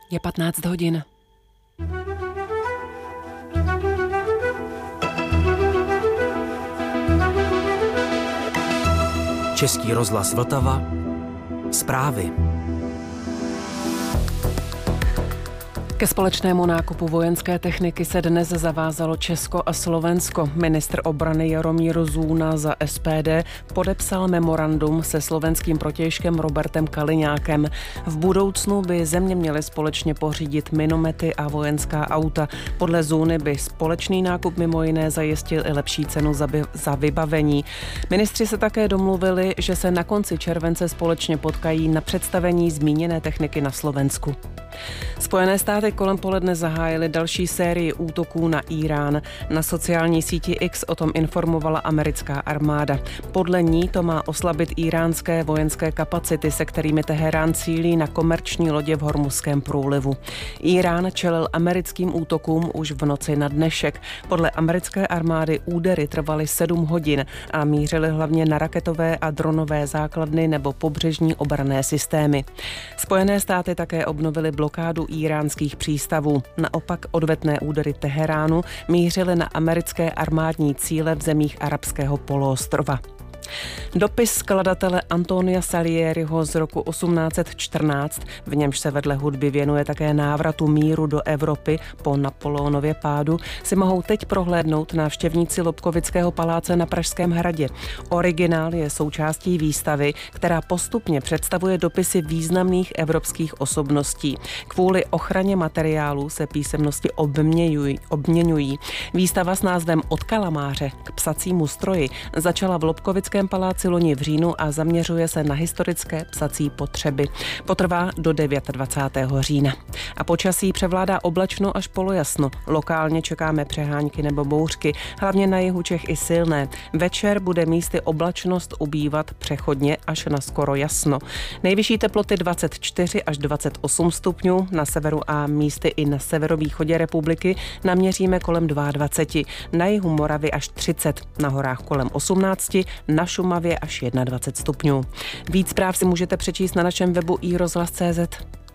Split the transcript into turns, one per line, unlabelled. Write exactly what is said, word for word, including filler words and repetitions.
Je patnáct hodin.
Český rozhlas Vltava. Zprávy.
Ke společnému nákupu vojenské techniky se dnes zavázalo Česko a Slovensko. Ministr obrany Jaromír Zůna za S P D podepsal memorandum se slovenským protějškem Robertem Kaliňákem. V budoucnu by země měly společně pořídit minomety a vojenská auta. Podle Zůny by společný nákup mimo jiné zajistil i lepší cenu za, by, za vybavení. Ministři se také domluvili, že se na konci července společně potkají na představení zmíněné techniky na Slovensku. Spojené státy kolem poledne zahájily další sérii útoků na Írán. Na sociální síti X o tom informovala americká armáda. Podle ní to má oslabit íránské vojenské kapacity, se kterými Teherán cílí na komerční lodě v Hormuzském průlivu. Írán čelil americkým útokům už v noci na dnešek. Podle americké armády údery trvaly sedm hodin a mířily hlavně na raketové a dronové základny nebo pobřežní obranné systémy. Spojené státy také obnovily blokádu íránských přístavů. Naopak odvetné údery Teheránu mířily na americké armádní cíle v zemích arabského poloostrova. Dopis skladatele Antonia Salieriho z roku osmnáct set čtrnáct, v němž se vedle hudby věnuje také návratu míru do Evropy po Napoleonově pádu, si mohou teď prohlédnout návštěvníci Lobkovického paláce na Pražském hradě. Originál je součástí výstavy, která postupně představuje dopisy významných evropských osobností. Kvůli ochraně materiálů se písemnosti obměňují. obměňují. Výstava s názvem Od kalamáře k psacímu stroji začala v Lobkovickém paláci loni v říjnu a zaměřuje se na historické psací potřeby. Potrvá do dvacátého devátého října. A počasí převládá oblačno až polojasno. Lokálně čekáme přehánky nebo bouřky, hlavně na jihu Čech i silné. Večer bude místy oblačnost ubývat přechodně až na skoro jasno. Nejvyšší teploty dvacet čtyři až dvacet osm stupňů, na severu a místy i na severovýchodě republiky naměříme kolem dvacet dva. Na jihu Moravy až třicet, na horách kolem osmnáct, na Šumavě až dvacet jedna stupňů. Víc zpráv si můžete přečíst na našem webu i rozhlas tečka cé zet.